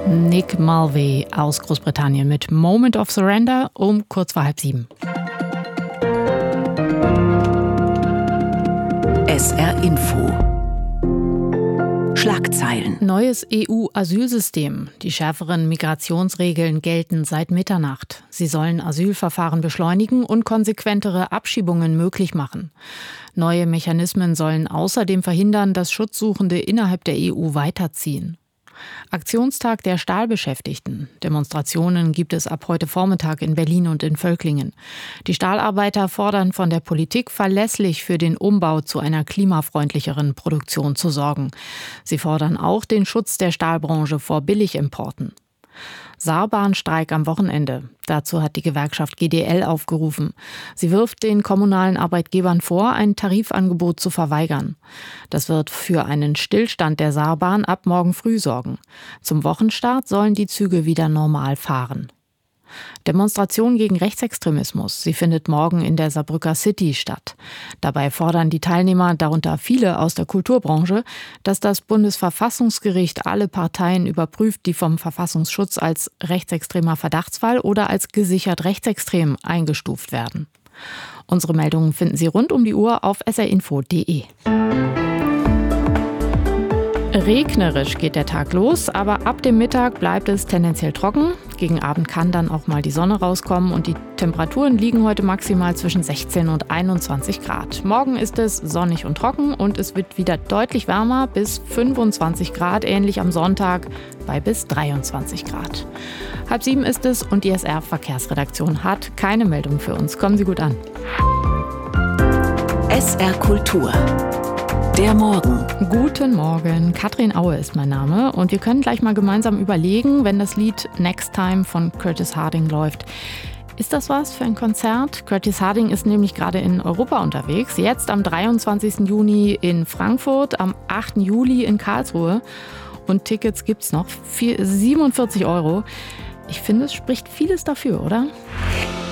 Nick Mulvey aus Großbritannien mit Moment of Surrender um kurz vor 6:30. SR Info. Schlagzeilen. Neues EU-Asylsystem. Die schärferen Migrationsregeln gelten seit Mitternacht. Sie sollen Asylverfahren beschleunigen und konsequentere Abschiebungen möglich machen. Neue Mechanismen sollen außerdem verhindern, dass Schutzsuchende innerhalb der EU weiterziehen. Aktionstag der Stahlbeschäftigten. Demonstrationen gibt es ab heute Vormittag in Berlin und in Völklingen. Die Stahlarbeiter fordern von der Politik, verlässlich für den Umbau zu einer klimafreundlicheren Produktion zu sorgen. Sie fordern auch den Schutz der Stahlbranche vor Billigimporten. Saarbahnstreik am Wochenende. Dazu hat die Gewerkschaft GDL aufgerufen. Sie wirft den kommunalen Arbeitgebern vor, ein Tarifangebot zu verweigern. Das wird für einen Stillstand der Saarbahn ab morgen früh sorgen. Zum Wochenstart sollen die Züge wieder normal fahren. Demonstration gegen Rechtsextremismus. Sie findet morgen in der Saarbrücker City statt. Dabei fordern die Teilnehmer, darunter viele aus der Kulturbranche, dass das Bundesverfassungsgericht alle Parteien überprüft, die vom Verfassungsschutz als rechtsextremer Verdachtsfall oder als gesichert rechtsextrem eingestuft werden. Unsere Meldungen finden Sie rund um die Uhr auf srinfo.de. Regnerisch geht der Tag los, aber ab dem Mittag bleibt es tendenziell trocken. Gegen Abend kann dann auch mal die Sonne rauskommen und die Temperaturen liegen heute maximal zwischen 16 und 21 Grad. Morgen ist es sonnig und trocken und es wird wieder deutlich wärmer, bis 25 Grad, ähnlich am Sonntag bei bis 23 Grad. 6:30 ist es und die SR-Verkehrsredaktion hat keine Meldung für uns. Kommen Sie gut an. SR Kultur. Der Morgen. Guten Morgen, Katrin Aue ist mein Name und wir können gleich mal gemeinsam überlegen, wenn das Lied Next Time von Curtis Harding läuft. Ist das was für ein Konzert? Curtis Harding ist nämlich gerade in Europa unterwegs. Jetzt am 23. Juni in Frankfurt, am 8. Juli in Karlsruhe. Und Tickets gibt's noch. 47 €. Ich finde, es spricht vieles dafür, oder?